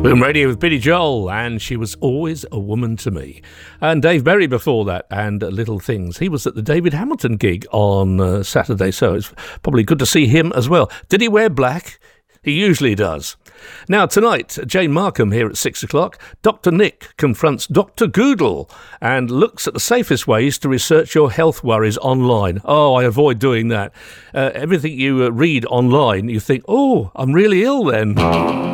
Boom Radio with Billy Joel, and She Was Always a Woman to Me. And Dave Berry before that, and Little Things. He was at the David Hamilton gig on Saturday, so it's probably good to see him as well. Did he wear black? He usually does. Now, tonight, Jane Markham here at 6 o'clock. Dr. Nick confronts Dr. Google and looks at the safest ways to research your health worries online. Oh, I avoid doing that. Everything you read online, you think, oh, I'm really ill then.